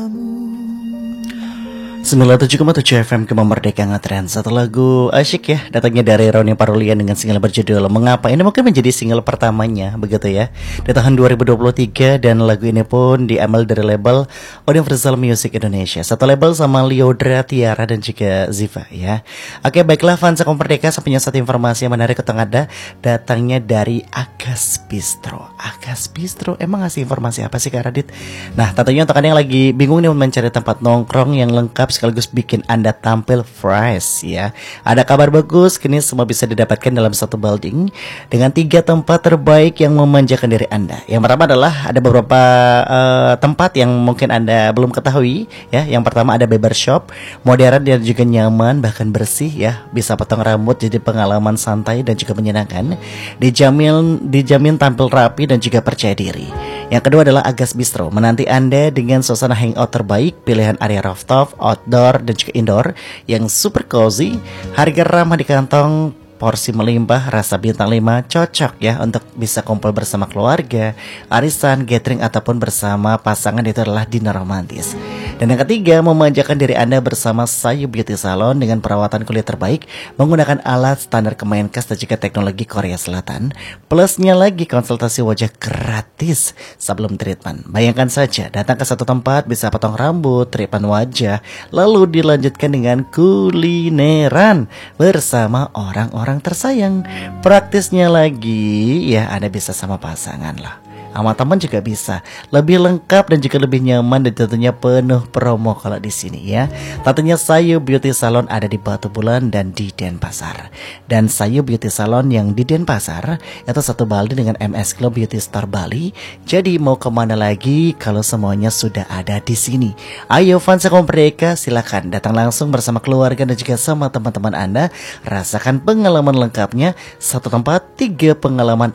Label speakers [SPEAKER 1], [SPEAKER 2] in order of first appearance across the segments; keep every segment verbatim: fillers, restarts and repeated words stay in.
[SPEAKER 1] sembilan puluh tujuh koma tujuh F M Kemerdeka ngetrend. Satu lagu asyik ya, datangnya dari Roni Parulian dengan single berjudul Mengapa. Ini mungkin menjadi single pertamanya begitu ya di tahun dua ribu dua puluh tiga, dan lagu ini pun diambil dari label Universal Music Indonesia. Satu label sama Lyodra, Tiara dan juga Ziva ya. Oke, baiklah fans Kemerdeka, saya punya satu informasi yang menarik untuk Anda, datangnya dari Agas Bistro. Agas Bistro emang ngasih informasi apa sih Kak Radit? Nah, tentunya untuk Anda yang lagi bingung nih mencari tempat nongkrong yang lengkap sekaligus bikin Anda tampil fresh ya, ada kabar bagus, kini semua bisa didapatkan dalam satu building dengan tiga tempat terbaik yang memanjakan diri Anda. Yang pertama adalah ada beberapa uh, tempat yang mungkin Anda belum ketahui ya. Yang pertama ada barbershop, modern dan juga nyaman, bahkan bersih ya, bisa potong rambut jadi pengalaman santai dan juga menyenangkan. Dijamin dijamin tampil rapi dan juga percaya diri. Yang kedua adalah Agas Bistro, menanti Anda dengan suasana hangout terbaik, pilihan area rooftop, outdoor dan juga indoor yang super cozy, harga ramah di kantong, porsi melimpah, rasa bintang lima, cocok ya untuk bisa kumpul bersama keluarga, arisan, gathering ataupun bersama pasangan. Itu adalah dinner romantis. Dan yang ketiga, memanjakan diri Anda bersama Sayu Beauty Salon dengan perawatan kulit terbaik, menggunakan alat standar Kemenkes dan juga teknologi Korea Selatan. Plusnya lagi, konsultasi wajah gratis sebelum treatment. Bayangkan saja, datang ke satu tempat bisa potong rambut, treatment wajah, lalu dilanjutkan dengan kulineran bersama orang-orang tersayang. Praktisnya lagi ya, Anda bisa sama pasangan lah, sama teman juga bisa. Lebih lengkap dan juga lebih nyaman, dan tentunya penuh promo kalau di sini ya. Tentunya Sayu Beauty Salon ada di Batu Bulan dan di Denpasar. Dan Sayu Beauty Salon yang di Denpasar itu satu Bali dengan M S Club Beauty Star Bali. Jadi mau kemana lagi kalau semuanya sudah ada di sini? Ayo fans Kemerdeka, silakan datang langsung bersama keluarga dan juga sama teman-teman Anda. Rasakan pengalaman lengkapnya, satu tempat, tiga pengalaman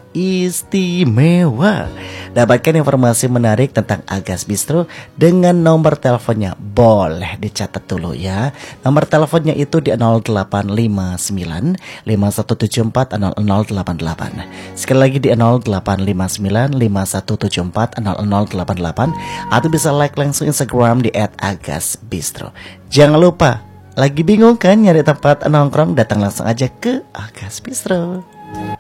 [SPEAKER 1] istimewa. Dapatkan informasi menarik tentang Agas Bistro dengan nomor teleponnya, boleh dicatat dulu ya. Nomor teleponnya itu di nol delapan lima sembilan lima satu tujuh empat nol nol delapan delapan. Sekali lagi di nol delapan lima sembilan lima satu tujuh empat nol nol delapan delapan, atau bisa like langsung Instagram di et agas bistro. Jangan lupa, lagi bingung kan nyari tempat nongkrong, datang langsung aja ke Agas Bistro.